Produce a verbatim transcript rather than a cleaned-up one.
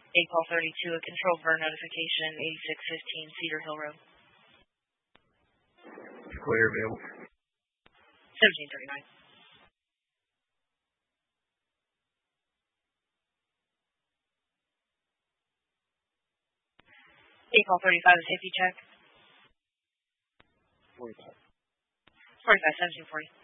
eight call thirty-two, a control burn notification, eighty-six fifteen Cedar Hill Road. Clear, Bill. seventeen thirty-nine. eight call thirty-five, a safety check. forty-five. forty-five, seventeen forty.